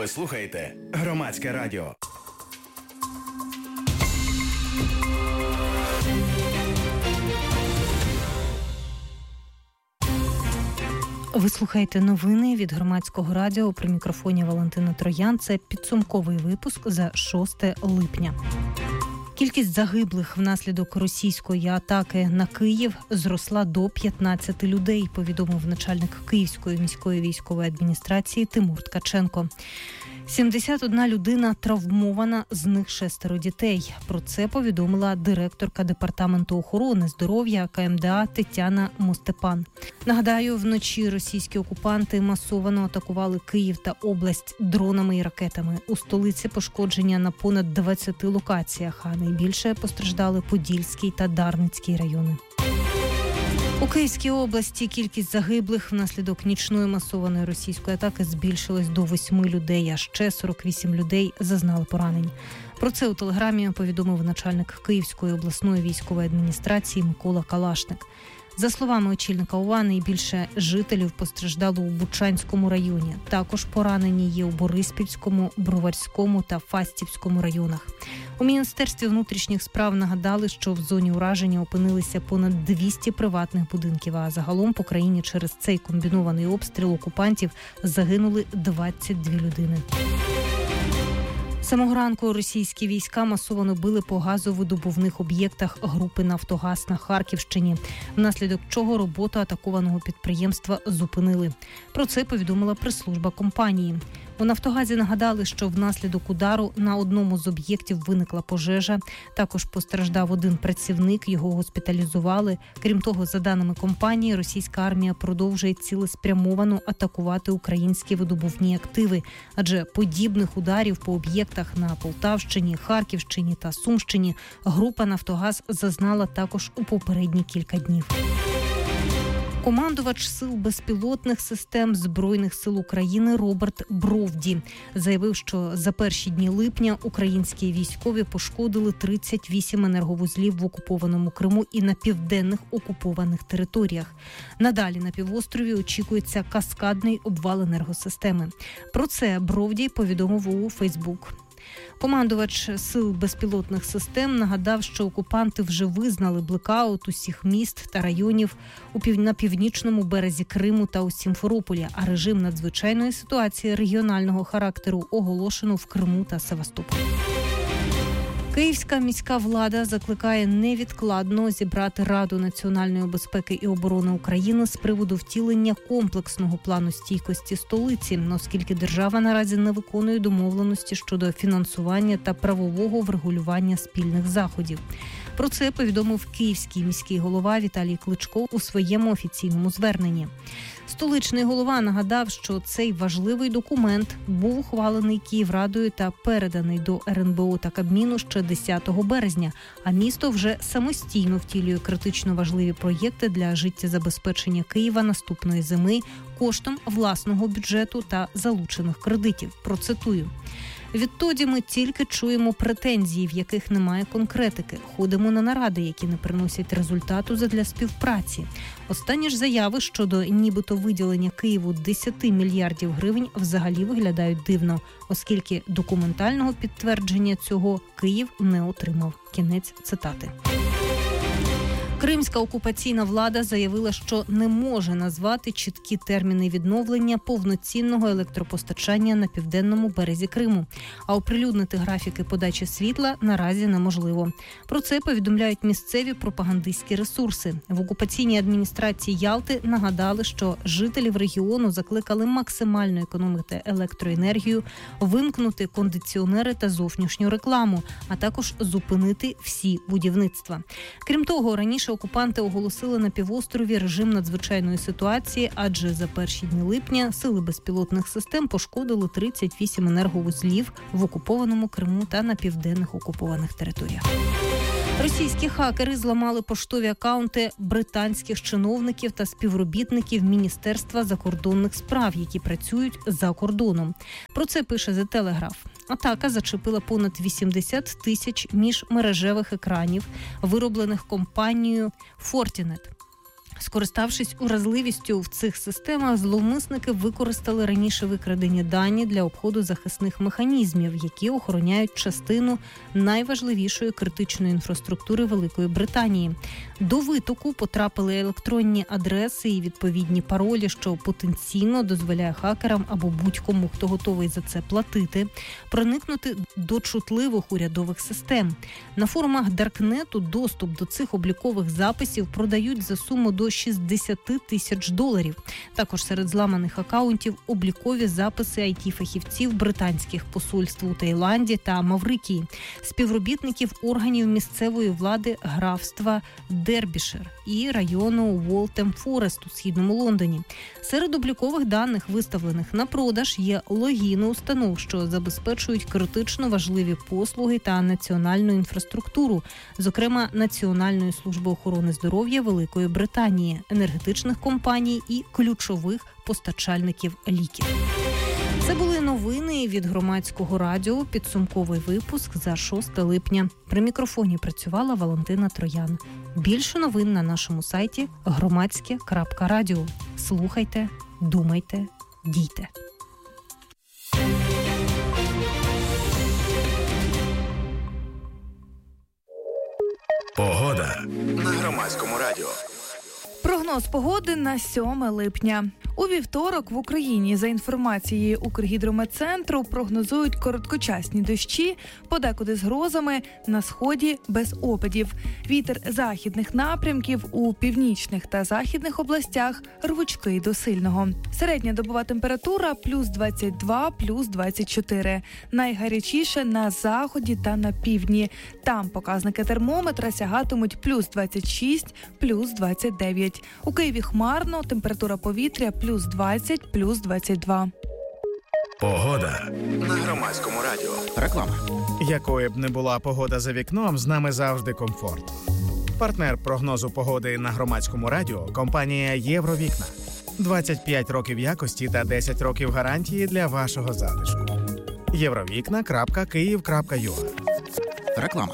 Ви слухаєте Громадське радіо. Ви слухаєте новини від Громадського радіо. При мікрофоні Валентина Троян. Це підсумковий випуск за 6 липня. Кількість загиблих внаслідок російської атаки на Київ зросла до 15 людей, повідомив начальник Київської міської військової адміністрації Тимур Ткаченко. 71 людина травмована, з них 6 дітей. Про це повідомила директорка Департаменту охорони здоров'я КМДА Тетяна Мостепан. Нагадаю, вночі російські окупанти масово атакували Київ та область дронами і ракетами. У столиці пошкодження на понад 20 локаціях, а найбільше постраждали Подільський та Дарницький райони. У Київській області кількість загиблих внаслідок нічної масованої російської атаки збільшилась до 8 людей, а ще 48 людей зазнали поранень. Про це у Телеграмі повідомив начальник Київської обласної військової адміністрації Микола Калашник. За словами очільника ОВА, найбільше жителів постраждало у Бучанському районі. Також поранені є у Бориспільському, Броварському та Фастівському районах. У Міністерстві внутрішніх справ нагадали, що в зоні ураження опинилися понад 200 приватних будинків, а загалом по країні через цей комбінований обстріл окупантів загинули 22 людини. Самого ранку російські війська масово били по газовидобувних об'єктах групи «Нафтогаз» на Харківщині, внаслідок чого роботу атакованого підприємства зупинили. Про це повідомила прес-служба компанії. У «Нафтогазі» нагадали, що внаслідок удару на одному з об'єктів виникла пожежа. Також постраждав один працівник, його госпіталізували. Крім того, за даними компанії, російська армія продовжує цілеспрямовано атакувати українські видобувні активи. Адже подібних ударів по об'єктах на Полтавщині, Харківщині та Сумщині група «Нафтогаз» зазнала також у попередні кілька днів. Командувач сил безпілотних систем Збройних сил України Роберт Бровді заявив, що за перші дні липня українські військові пошкодили 38 енерговузлів в окупованому Криму і на південних окупованих територіях. Надалі на півострові очікується каскадний обвал енергосистеми. Про це Бровді повідомив у Фейсбук. Командувач сил безпілотних систем нагадав, що окупанти вже визнали блекаут усіх міст та районів на північному березі Криму та у Сімферополі, а режим надзвичайної ситуації регіонального характеру оголошено в Криму та Севастополі. Київська міська влада закликає невідкладно зібрати Раду національної безпеки і оборони України з приводу втілення комплексного плану стійкості столиці, оскільки держава наразі не виконує домовленості щодо фінансування та правового врегулювання спільних заходів. Про це повідомив київський міський голова Віталій Кличко у своєму офіційному зверненні. Столичний голова нагадав, що цей важливий документ був ухвалений Київрадою та переданий до РНБО та Кабміну ще 10 березня, а місто вже самостійно втілює критично важливі проєкти для життєзабезпечення Києва наступної зими коштом власного бюджету та залучених кредитів. Процитую. Відтоді ми тільки чуємо претензії, в яких немає конкретики. Ходимо на наради, які не приносять результату задля співпраці. Останні ж заяви щодо нібито виділення Києву 10 мільярдів гривень взагалі виглядають дивно, оскільки документального підтвердження цього Київ не отримав. Кінець цитати. Кримська окупаційна влада заявила, що не може назвати чіткі терміни відновлення повноцінного електропостачання на південному березі Криму, а оприлюднити графіки подачі світла наразі неможливо. Про це повідомляють місцеві пропагандистські ресурси. В окупаційній адміністрації Ялти нагадали, що жителів регіону закликали максимально економити електроенергію, вимкнути кондиціонери та зовнішню рекламу, а також зупинити всі будівництва. Крім того, раніше окупанти оголосили на півострові режим надзвичайної ситуації, адже за перші дні липня сили безпілотних систем пошкодили 38 енерговузлів в окупованому Криму та на південних окупованих територіях. Російські хакери зламали поштові акаунти британських чиновників та співробітників Міністерства закордонних справ, які працюють за кордоном. Про це пише The Telegraph. Атака зачепила понад 80 тисяч міжмережевих екранів, вироблених компанією Fortinet. Скориставшись уразливістю в цих системах, зловмисники використали раніше викрадені дані для обходу захисних механізмів, які охороняють частину найважливішої критичної інфраструктури Великої Британії. До витоку потрапили електронні адреси і відповідні паролі, що потенційно дозволяє хакерам або будь-кому, хто готовий за це платити, проникнути до чутливих урядових систем. На форумах Даркнету доступ до цих облікових записів продають за суму до $60 тисяч. Також серед зламаних акаунтів облікові записи IT-фахівців британських посольств у Таїланді та Маврикії, співробітників органів місцевої влади графства Дербішир і району Уолтем Форест у східному Лондоні. Серед облікових даних, виставлених на продаж, є логіни установ, що забезпечують критично важливі послуги та національну інфраструктуру, зокрема Національної служби охорони здоров'я Великої Британії, енергетичних компаній і ключових постачальників ліків. Це були новини від Громадського радіо, підсумковий випуск за 6 липня. При мікрофоні працювала Валентина Троян. Більше новин на нашому сайті громадське.радіо. Слухайте, думайте, дійте. Погода на Громадському радіо. Прогноз погоди на 7 липня. У вівторок в Україні, за інформацією Укргідрометцентру, прогнозують короткочасні дощі, подекуди з грозами, на сході без опадів. Вітер західних напрямків у північних та західних областях рвучкий до сильного. Середня добова температура плюс 22, плюс 24. Найгарячіше на заході та на півдні. Там показники термометра сягатимуть плюс 26, плюс 29. У Києві хмарно, температура повітря плюс 20, плюс 22. Погода на Громадському радіо. Реклама. Якою б не була погода за вікном, з нами завжди комфорт. Партнер прогнозу погоди на Громадському радіо – компанія «Євровікна». 25 років якості та 10 років гарантії для вашого затишку. Євровікна.Київ.ua. Реклама.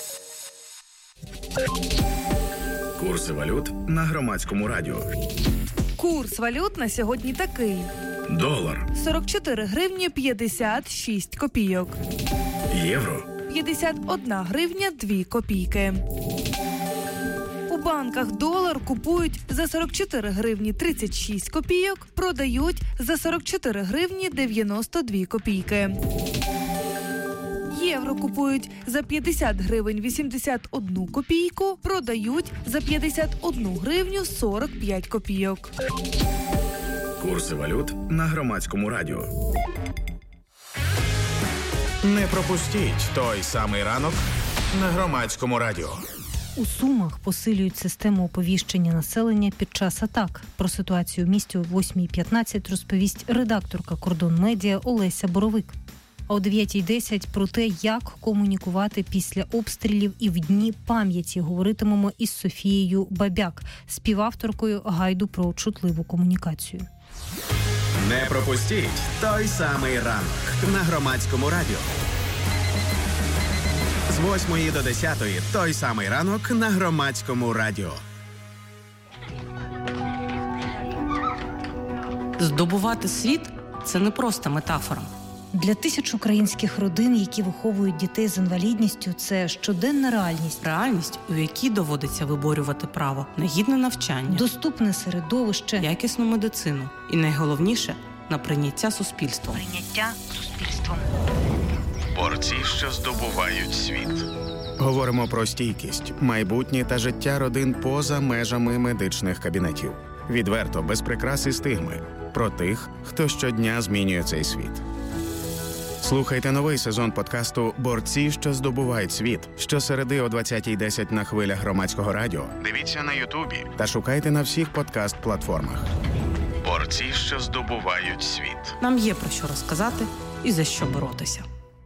Курси валют на Громадському радіо. Курс валют на сьогодні такий. Долар. 44 гривні 56 копійок. Євро. 51 гривня 2 копійки. У банках долар купують за 44 гривні 36 копійок, продають за 44 гривні 92 копійки. Євро купують за 50 гривень 81 копійку, продають за 51 гривню 45 копійок. Курси валют на Громадському радіо. Не пропустіть той самий ранок на Громадському радіо. У Сумах посилюють систему оповіщення населення під час атак. Про ситуацію в місті о 8:15 розповість редакторка «Кордон Медіа» Олеся Боровик. А о 9:10 про те, як комунікувати після обстрілів і в Дні пам'яті говоритимемо із Софією Бабяк, співавторкою гайду про чутливу комунікацію. Не пропустіть той самий ранок на Громадському радіо. З 8 до 10 той самий ранок на Громадському радіо. Здобувати світ – це не просто метафора. Для тисяч українських родин, які виховують дітей з інвалідністю, це щоденна реальність. Реальність, у якій доводиться виборювати право на гідне навчання, Доступне середовище, якісну медицину і, найголовніше, на прийняття суспільством. Борці, що здобувають світ. Говоримо про стійкість, майбутнє та життя родин поза межами медичних кабінетів. Відверто, без прикрас і стигми. Про тих, хто щодня змінює цей світ. Слухайте новий сезон подкасту «Борці, що здобувають світ» щосереди о 20:10 на хвилях Громадського радіо. Дивіться на Ютубі та шукайте на всіх подкаст-платформах. Борці, що здобувають світ. Нам є про що розказати і за що боротися.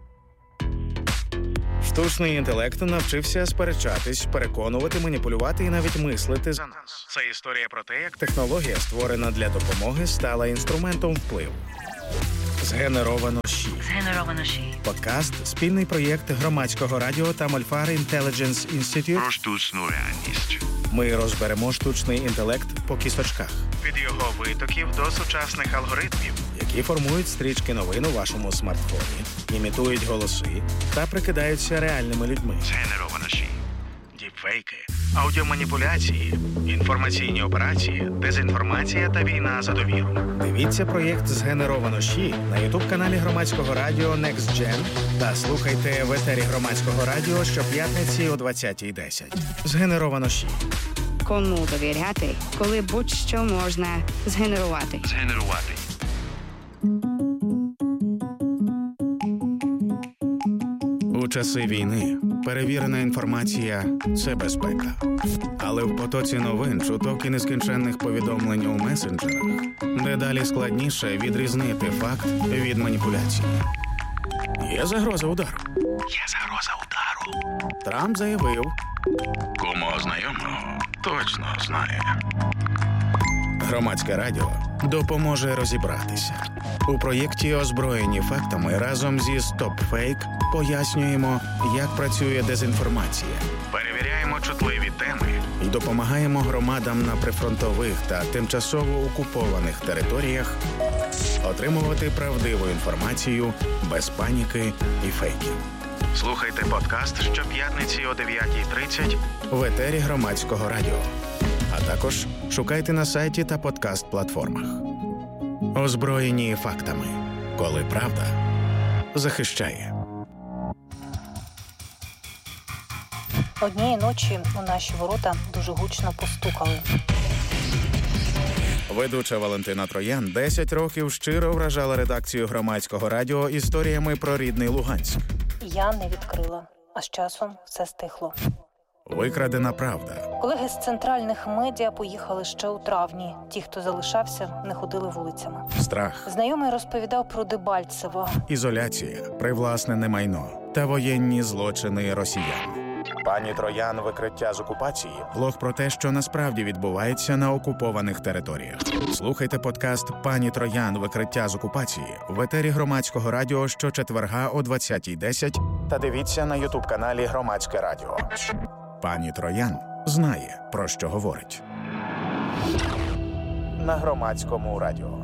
Штучний інтелект навчився сперечатись, переконувати, маніпулювати і навіть мислити за нас. Це історія про те, як технологія, створена для допомоги, стала інструментом впливу. Згенеровано ШІ. Подкаст – спільний проєкт Громадського радіо та Мольфар Intelligence Institute Про штучну реальність. Ми розберемо штучний інтелект по кісточках, від його витоків до сучасних алгоритмів, які формують стрічки новин у вашому смартфоні, імітують голоси та прикидаються реальними людьми. Згенеровано ШІ. Діпфейки, аудіоманіпуляції, інформаційні операції, дезінформація та війна за довіру. Дивіться проєкт «Згенеровано ШІ» на ютуб-каналі Громадського радіо Next Gen та слухайте в етері Громадського радіо щоп'ятниці о 20:10. «Згенеровано ШІ». Кому довіряти, коли будь-що можна згенерувати. Згенерувати. У часи війни перевірена інформація – це безпека. Але в потоці новин, чуток і нескінченних повідомлень у месенджерах дедалі складніше відрізнити факт від маніпуляції. Є загроза удару. Є загроза удару. Трамп заявив. Кому знайомого точно знає. Громадське радіо допоможе розібратися. У проєкті «Озброєні фактами» разом зі StopFake пояснюємо, як працює дезінформація. Перевіряємо чутливі теми. І допомагаємо громадам на прифронтових та тимчасово окупованих територіях отримувати правдиву інформацію без паніки і фейків. Слухайте подкаст щоп'ятниці о 9:30 В етері Громадського радіо. А також шукайте на сайті та подкаст-платформах. Озброєні фактами. Коли правда захищає. Однієї ночі у наші ворота дуже гучно постукали. Ведуча Валентина Троян 10 років щиро вражала редакцію Громадського радіо історіями про рідний Луганськ. Я не відкрила, а з часом все стихло. Викрадена правда. Колеги з центральних медіа поїхали ще у травні. Ті, хто залишався, не ходили вулицями. Страх. Знайомий розповідав про Дебальцево. Ізоляція, привласнене майно та воєнні злочини росіян. Пані Троян «Викриття з окупації» – влог про те, що насправді відбувається на окупованих територіях. Слухайте подкаст «Пані Троян. Викриття з окупації» в етері Громадського радіо щочетверга о 20:10 та дивіться на ютуб-каналі Громадське радіо. Пані Троян знає, про що говорить. На Громадському радіо.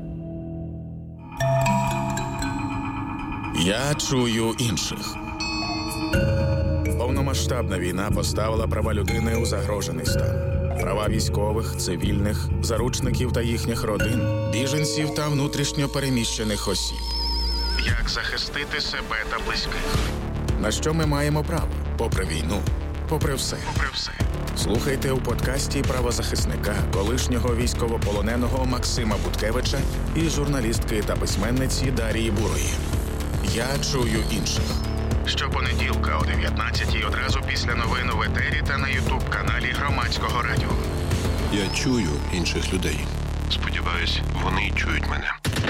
Я чую інших. Повномасштабна війна поставила права людини у загрожений стан. Права військових, цивільних, заручників та їхніх родин, біженців та внутрішньо переміщених осіб. Як захистити себе та близьких. На що ми маємо право? Попри війну, попри все. Попри все. Слухайте у подкасті правозахисника, колишнього військовополоненого Максима Буткевича і журналістки та письменниці Дарії Бурої. Я чую інших. Щопонеділка о 19:00 одразу після новин в етері та на ютуб-каналі Громадського радіо. Я чую інших людей. Сподіваюсь, вони чують мене.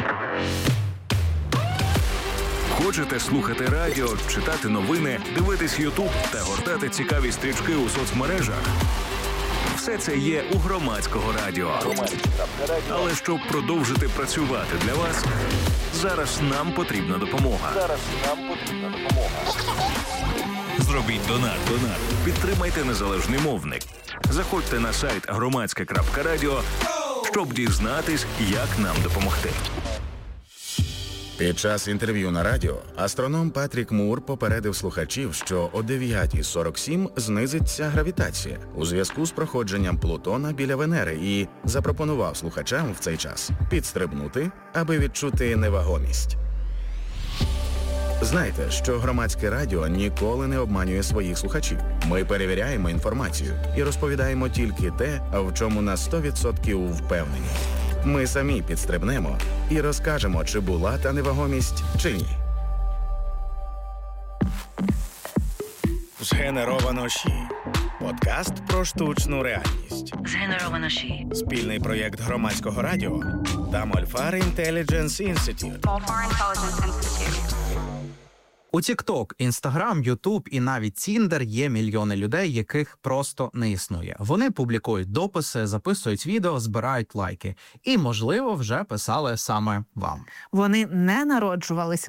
Хочете слухати радіо, читати новини, дивитись Ютуб та гортати цікаві стрічки у соцмережах? Все це є у Громадського радіо. Але щоб продовжити працювати для вас, зараз нам потрібна допомога. Зробіть донат. Підтримайте незалежний мовник. Заходьте на сайт громадське.радіо, щоб дізнатись, як нам допомогти. Під час інтерв'ю на радіо астроном Патрік Мур попередив слухачів, що о 9:47 знизиться гравітація у зв'язку з проходженням Плутона біля Венери і запропонував слухачам в цей час підстрибнути, аби відчути невагомість. Знайте, що Громадське радіо ніколи не обманює своїх слухачів. Ми перевіряємо інформацію і розповідаємо тільки те, в чому на 100% впевнені. Ми самі підстрибнемо і розкажемо, чи була та невагомість, чи ні. Згенеровано ШІ. Подкаст про штучну реальність. Згенеровано ШІ. Спільний проєкт Громадського радіо та Мольфар Intelligence Institute. У TikTok, Instagram, YouTube і навіть Tinder є мільйони людей, яких просто не існує. Вони публікують дописи, записують відео, збирають лайки. І, можливо, вже писали саме вам. Вони не народжувались